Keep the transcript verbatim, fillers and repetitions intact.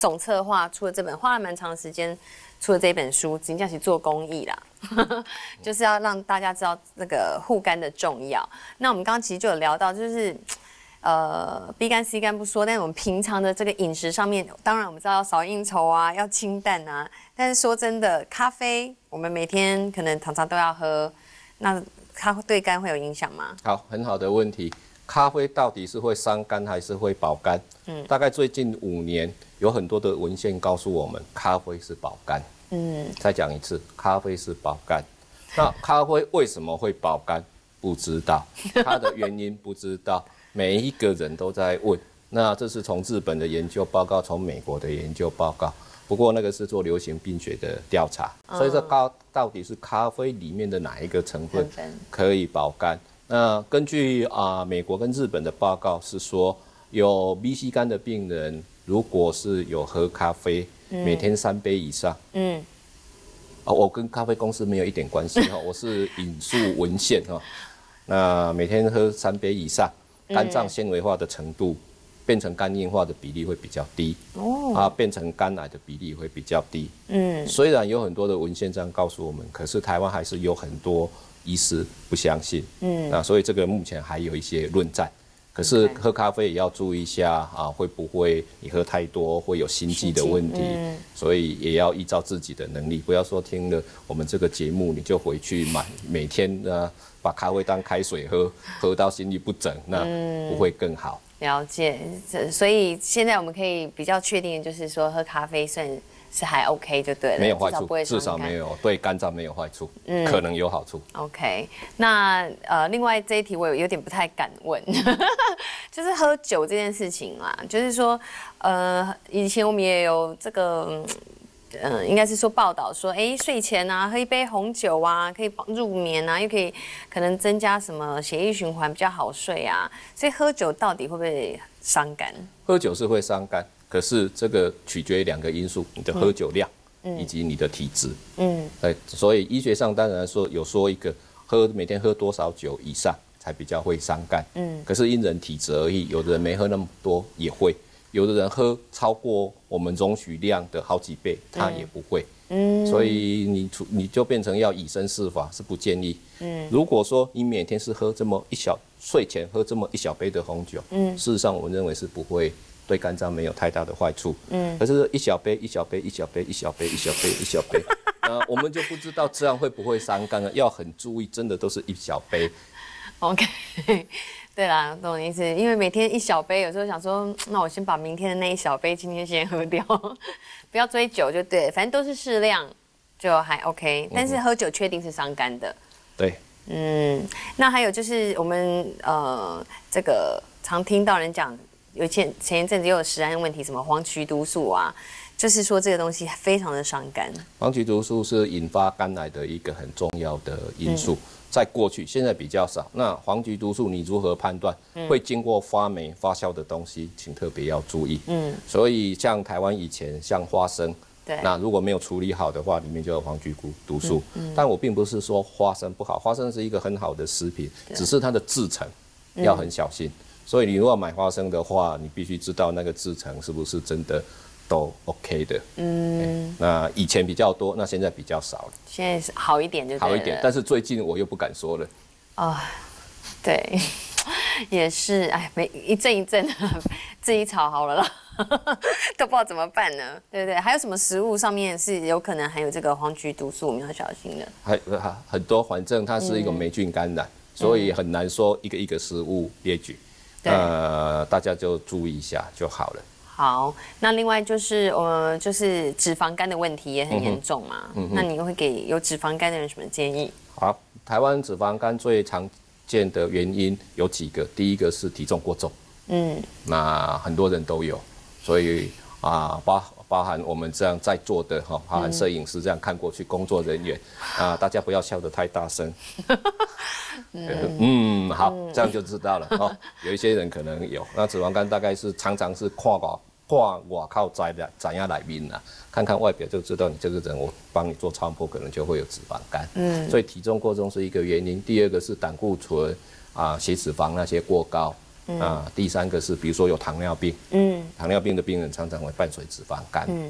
总策划出了这本，花了蛮长时间出了这本书，真正是做公益啦，就是要让大家知道那个护肝的重要。那我们刚刚其实就有聊到，就是呃 B 肝 C 肝不说，但是我们平常的这个饮食上面，当然我们知道要少应酬啊，要清淡啊。但是说真的，咖啡我们每天可能常常都要喝，那它对肝会有影响吗？ 好，很好的问题。咖啡到底是会伤肝还是会保肝？嗯，大概最近五年有很多的文献告诉我们，咖啡是保肝。嗯，再讲一次，咖啡是保肝。那咖啡为什么会保肝？不知道，它的原因不知道。每一个人都在问。那这是从日本的研究报告，从美国的研究报告。不过那个是做流行病学的调查，嗯、所以这高到底是咖啡里面的哪一个成分可以保肝？那根据啊、呃、美国跟日本的报告是说，有 B C 肝的病人，如果是有喝咖啡，嗯、每天三杯以上，嗯，啊、哦，我跟咖啡公司没有一点关系哈，我是引述文献哈。那每天喝三杯以上，肝脏纤维化的程度，变成肝硬化的比例会比较低，哦，啊，变成肝癌的比例会比较低，嗯，虽然有很多的文献这样告诉我们，可是台湾还是有很多医师不相信，嗯，啊，所以这个目前还有一些论战。可是喝咖啡也要注意一下啊，会不会你喝太多会有心悸的问题？嗯、所以也要依照自己的能力，不要说听了我们这个节目你就回去买，每天呢把咖啡当开水喝，喝到心律不整，那不会更好。 嗯、了解，所以现在我们可以比较确定的就是说，喝咖啡算是还 OK 就对了， 没有坏处，至少没有对肝脏没有坏处，嗯，可能有好处。 OK， 那呃，另外这一题我有有点不太敢问，就是喝酒这件事情啦，就是说，呃，以前我们也有这个，嗯、呃，应该是说报道说，哎，睡前啊喝一杯红酒啊，可以入眠啊，又可以可能增加什么血液循环比较好睡啊，所以喝酒到底会不会伤肝？ 喝酒是会伤肝。可是这个取决于两个因素，你的喝酒量，嗯，以及你的体质，嗯，对，所以医学上当然说有说一个喝每天喝多少酒以上才比较会伤肝，嗯，可是因人体质而异，有的人没喝那么多也会，有的人喝超过我们容许量的好几倍，他也不会，嗯，所以你你就变成要以身试法是不建议，嗯，如果说你每天是喝这么一小睡前喝这么一小杯的红酒，嗯，事实上我们认为是不会。对肝脏没有太大的坏处，嗯，可是一小杯一小杯一小杯一小杯一小杯一小杯，呃，我们就不知道这样会不会伤肝了，要很注意，真的都是一小杯。 OK， 对啦，懂你意思，因为每天一小杯，有时候想说，那我先把明天的那一小杯今天先喝掉，不要追酒就对，反正都是适量就还 OK， 但是喝酒确定是伤肝的。 对， 嗯，那还有就是我们呃这个常听到人讲。有前前一阵子又有食安问题，什么黄曲毒素啊，就是说这个东西非常的伤肝。 黄曲毒素是引发肝癌的一个很重要的因素，嗯、在过去现在比较少。那黄曲毒素你如何判断？嗯、会经过发霉发酵的东西，请特别要注意。嗯，所以像台湾以前像花生，对，那如果没有处理好的话，里面就有黄曲毒素。嗯嗯、但我并不是说花生不好，花生是一个很好的食品，只是它的制成要很小心。嗯所以你如果买花生的话，你必须知道那个制成是不是真的都 OK 的。嗯，那以前比较多，那现在比较少了。 现在是好一点就对了。 好一点，但是最近我又不敢说了。 啊、哦，对，也是，哎，每一阵一阵的自己炒好了啦，都不知道怎么办呢，对不对？还有什么食物上面是有可能含有这个黄曲毒素，我们要小心的？ 还很多，反正它是一个霉菌感染，嗯、所以很难说一个一个食物列举。呃，大家就注意一下就好了。 好，那另外就是呃，就是脂肪肝的问题也很严重嘛。嗯、那你会给有脂肪肝的人什么建议？ 好，台湾脂肪肝最常见的原因有几个，第一个是体重过重，嗯，那很多人都有，所以啊，包包含我们这样在座的哈，包含摄影师这样看过去，工作人员啊，大家不要笑得太大声。嗯, 嗯，好，这样就知道了哦。有一些人可能有，那脂肪肝大概是常常是看外看外靠摘的怎样来面啦，看看外表就知道你这个人，我帮你做超音波可能就会有脂肪肝。嗯，所以体重过重是一个原因，第二个是胆固醇啊、血脂肪那些过高。啊，第三个是比如说有糖尿病，嗯， 糖尿病的病人常常会伴随脂肪肝。